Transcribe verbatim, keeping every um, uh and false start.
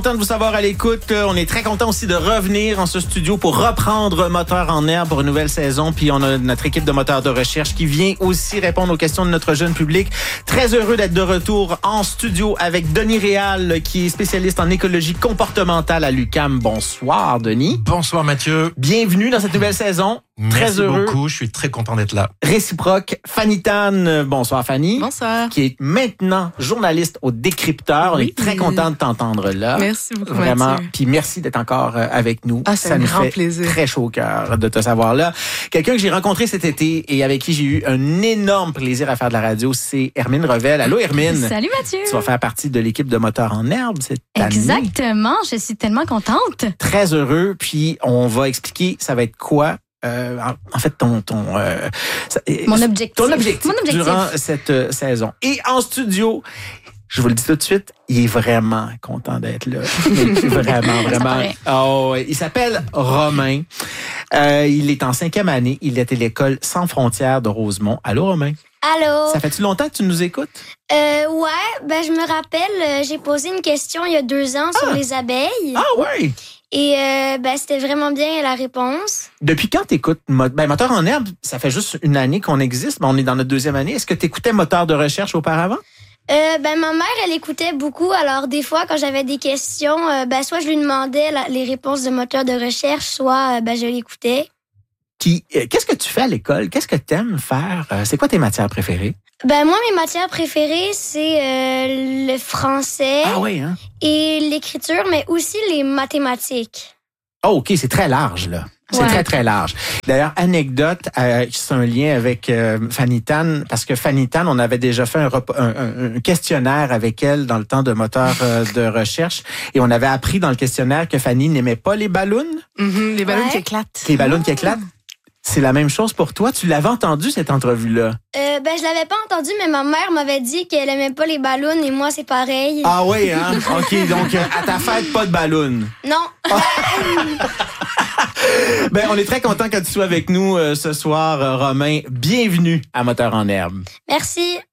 Content de vous savoir à l'écoute. On est très content aussi de revenir en ce studio pour reprendre Moteur en herbe pour une nouvelle saison. Puis on a notre équipe de moteurs de recherche qui vient aussi répondre aux questions de notre jeune public. Très heureux d'être de retour en studio avec Denis Réal, qui est spécialiste en écologie comportementale à l'U Q A M. Bonsoir, Denis. Bonsoir, Mathieu. Bienvenue dans cette nouvelle saison. Merci très heureux. beaucoup. Je suis très content d'être là. Réciproque. Fanny Tan. Bonsoir, Fanny. Bonsoir. Qui est maintenant journaliste au Décrypteur. Oui. On est très content de t'entendre là. Merci beaucoup, Vraiment. Mathieu. Puis merci d'être encore avec nous. Ah, c'est Ça un nous grand fait plaisir. très chaud au cœur de te savoir là. Quelqu'un que j'ai rencontré cet été et avec qui j'ai eu un énorme plaisir à faire de la radio, c'est Hermine Revel. Allô, Hermine. Salut, Mathieu. Tu vas faire partie de l'équipe de Moteur en herbe cette année. Exactement. Je suis tellement contente. Très heureux. Puis on va expliquer ça va être quoi. Euh, en, en fait, ton ton euh, ça, Mon objectif. ton objectif, Mon objectif. durant cette euh, saison. Et en studio, je vous le dis tout de suite, il est vraiment content d'être là. vraiment, vraiment. Oh, il s'appelle Romain. Euh, il est en cinquième année. Il est à l'école Sans frontières de Rosemont. Allô, Romain? Allô? Ça fait-tu longtemps que tu nous écoutes? Euh, ouais, ben je me rappelle, euh, j'ai posé une question il y a deux ans sur Ah. les abeilles. Ah ouais! Et euh, ben c'était vraiment bien la réponse. Depuis quand t'écoutes Mo- ben, Moteur en herbe? Ça fait juste une année qu'on existe, mais on est dans notre deuxième année. Est-ce que t'écoutais Moteur de recherche auparavant? Euh, ben ma mère, elle écoutait beaucoup. Alors des fois, quand j'avais des questions, euh, ben soit je lui demandais la- les réponses de moteur de recherche, soit euh, ben je l'écoutais. Qui, euh, qu'est-ce que tu fais à l'école? Qu'est-ce que t'aimes faire? Euh, c'est quoi tes matières préférées? Ben moi, mes matières préférées, c'est euh, le français Ah oui, hein? et l'écriture, mais aussi les mathématiques. Oh, OK, c'est très large, là. C'est Ouais. très, très large. D'ailleurs, anecdote, euh, c'est un lien avec euh, Fanny Tan, parce que Fanny Tan, on avait déjà fait un, repo- un, un- un questionnaire avec elle dans le temps de moteur euh, de recherche, et on avait appris dans le questionnaire que Fanny n'aimait pas les ballons, Mhm, les ballons Ouais. qui éclatent. les ballons qui éclatent. C'est la même chose pour toi. Tu l'avais entendu, cette entrevue-là? Euh, ben je l'avais pas entendu, mais ma mère m'avait dit qu'elle aimait pas les ballons et moi c'est pareil. Ah oui, hein? OK, donc euh, à ta fête, pas de ballons. Non. Ben, on est très content que tu sois avec nous euh, ce soir, euh, Romain. Bienvenue à Moteur en herbe. Merci.